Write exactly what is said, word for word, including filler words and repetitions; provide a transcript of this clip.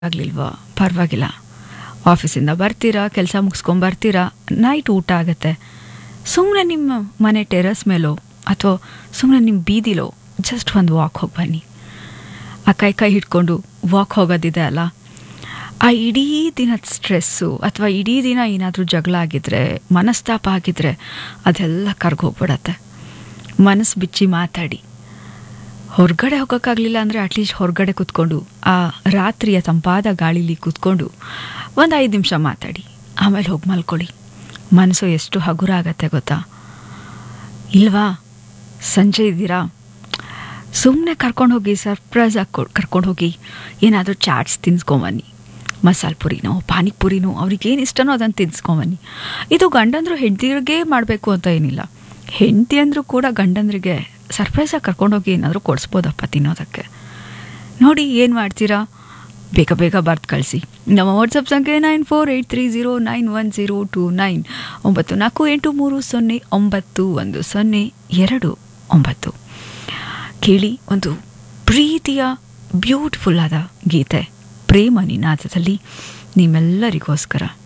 ಆಗಲಿಲ್ವಾ ಪರವಾಗಿಲ್ಲ. ಆಫೀಸಿಂದ ಬರ್ತೀರಾ, ಕೆಲಸ ಮುಗಿಸ್ಕೊಂಬರ್ತೀರಾ, ನೈಟ್ ಊಟ ಆಗುತ್ತೆ. ಸುಮ್ಮನೆ ನಿಮ್ಮ ಮನೆ ಟೆರಸ್ ಮೇಲೋ ಅಥವಾ ಸುಮ್ಮನೆ ನಿಮ್ಮ ಬೀದಿಲೋ ಜಸ್ಟ್ ಒಂದು ವಾಕ್ ಹೋಗಿ ಬನ್ನಿ. ಆ ಕೈ ಕೈ ಹಿಡ್ಕೊಂಡು ವಾಕ್ ಹೋಗೋದಿದೆ ಅಲ್ಲ, ಆ ಇಡೀ ದಿನದ ಸ್ಟ್ರೆಸ್ಸು ಅಥವಾ ಇಡೀ ದಿನ ಏನಾದರೂ ಜಗಳ ಆಗಿದ್ರೆ, ಮನಸ್ತಾಪ ಆಗಿದ್ರೆ ಅದೆಲ್ಲ ಕರ್ಗೋಗ್ಬಿಡತ್ತೆ. ಮನಸ್ಸು ಬಿಚ್ಚಿ ಮಾತಾಡಿ. ಹೊರಗಡೆ ಹೋಗೋಕ್ಕಾಗಲಿಲ್ಲ ಅಂದರೆ ಅಟ್ಲೀಸ್ಟ್ ಹೊರಗಡೆ ಕೂತ್ಕೊಂಡು ಆ ರಾತ್ರಿಯ ತಂಪಾದ ಗಾಳೀಲಿ ಕೂತ್ಕೊಂಡು ಒಂದು ಐದು ನಿಮಿಷ ಮಾತಾಡಿ, ಆಮೇಲೆ ಹೋಗಿ ಮಲ್ಕೊಳ್ಳಿ. ಮನಸ್ಸು ಎಷ್ಟು ಹಗುರ ಆಗತ್ತೆ ಗೊತ್ತಾ ಇಲ್ವಾ? ಸಂಜೆ ಇದ್ದೀರಾ, ಸುಮ್ಮನೆ ಕರ್ಕೊಂಡು ಹೋಗಿ, ಸರ್ಪ್ರೈಸ್ ಆಗಿ ಕರ್ಕೊಂಡು ಹೋಗಿ ಏನಾದರೂ ಚಾಟ್ಸ್ ತಿನ್ಸ್ಕೊಂಬನ್ನಿ, ಮಸಾಲೆ ಪುರಿನೋ ಪಾನಿಪುರಿನೋ ಅವ್ರಿಗೇನು ಇಷ್ಟನೋ ಅದನ್ನು ತಿನ್ಸ್ಕೊಂಬನ್ನಿ. ಇದು ಗಂಡಂದ್ರು ಹೆಂಡತಿರಿಗೆ ಮಾಡಬೇಕು ಅಂತ ಏನಿಲ್ಲ. ಹೆಂಡತಿ ಅಂದರೂ ಕೂಡ ಗಂಡಂದ್ರಿಗೆ ಸರ್ಪ್ರೈಸಾಗಿ ಕರ್ಕೊಂಡೋಗಿ ಏನಾದರೂ ಕೊಡಿಸ್ಬೋದಪ್ಪ ತಿನ್ನೋದಕ್ಕೆ. ನೋಡಿ ಏನು ಮಾಡ್ತೀರಾ, ಬೇಗ ಬೇಗ ಬರ್ದು ಕಳಿಸಿ. ನಮ್ಮ ವಾಟ್ಸಪ್ ಸಂಖ್ಯೆ nine four eight three zero nine one zero to nine ಒಂಬತ್ತು ನಾಲ್ಕು ಎಂಟು ಮೂರು ಸೊನ್ನೆ ಒಂಬತ್ತು ಒಂದು ಸೊನ್ನೆ ಎರಡು ಒಂಬತ್ತು. ಕೇಳಿ ಒಂದು ಪ್ರೀತಿಯ ಬ್ಯೂಟಿಫುಲ್ ಆದ ಗೀತೆ ಪ್ರೇಮ ನಿನಾದದಲ್ಲಿ ನಿಮ್ಮೆಲ್ಲರಿಗೋಸ್ಕರ.